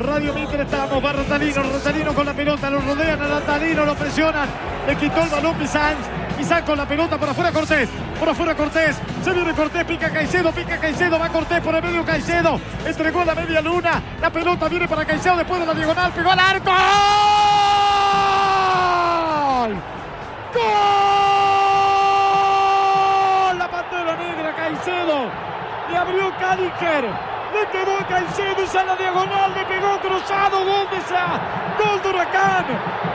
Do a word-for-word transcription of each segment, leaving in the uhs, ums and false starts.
Radio Mitre estamos, va Ratalino, Ratalino con la pelota, lo rodean a Ratalino, lo presionan, le quitó el balón Pizán, Pizán con la pelota por afuera Cortés, por afuera Cortés, se viene Cortés, pica Caicedo, pica Caicedo, va Cortés por el medio Caicedo, entregó la media luna, la pelota viene para Caicedo después de la diagonal, pegó al arco. ¡Gol! ¡Gol! La Pantera Negra, Caicedo, le abrió Cadiker. Le quedó a Caicedo y a la diagonal, le pegó cruzado, gol de esa, gol de Huracán,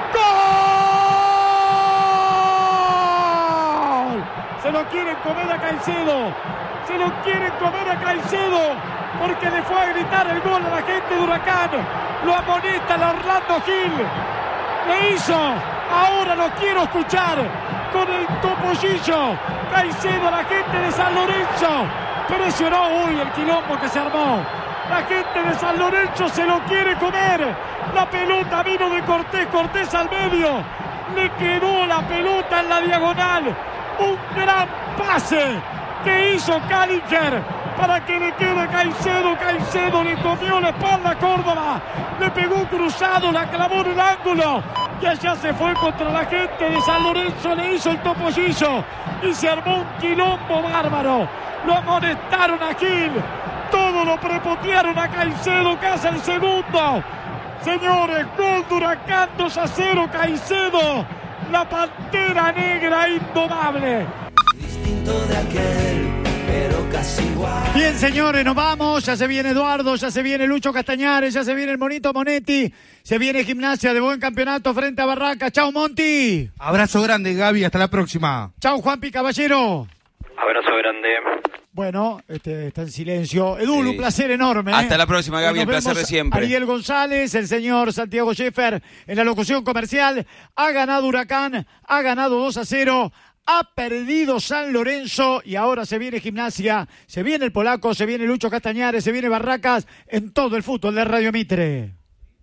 gol. Se lo quieren comer a Caicedo, se lo quieren comer a Caicedo, porque le fue a gritar el gol a la gente de Huracán, lo amonesta el Orlando Gil, le hizo, ahora lo quiero escuchar, con el topollillo, Caicedo a la gente de San Lorenzo. Presionó, uy, el quilombo que se armó. La gente de San Lorenzo se lo quiere comer. La pelota vino de Cortés, Cortés al medio. Le quedó la pelota en la diagonal. Un gran pase que hizo Cadiker para que le quede Caicedo. Caicedo le comió la espalda a Córdoba. Le pegó cruzado, la clavó en el ángulo. Y allá se fue contra la gente de San Lorenzo. Le hizo el topollillo y se armó un quilombo bárbaro. Lo amonestaron a Gil, todo lo prepotearon a Caicedo, que hace el segundo. Señores, gol de Huracán, dos a cero, Caicedo, la Pantera Negra indomable. Distinto de aquel, pero casi igual. Bien, señores, nos vamos, ya se viene Eduardo, ya se viene Lucho Castañares, ya se viene el Monito Monetti, se viene Gimnasia de buen campeonato frente a Barraca. Chau, Monti. Abrazo grande, Gaby, hasta la próxima. Chau, Juanpi Caballero. Abrazo grande. Bueno, este está en silencio. Edu, sí. Un placer enorme. Hasta ¿eh? la próxima, Gaby, el placer de siempre. Ariel González, el señor Santiago Scheffer en la locución comercial. Ha ganado Huracán, ha ganado dos a cero, ha perdido San Lorenzo y ahora se viene Gimnasia, se viene el Polaco, se viene Lucho Castañares, se viene Barracas en todo el fútbol de Radio Mitre.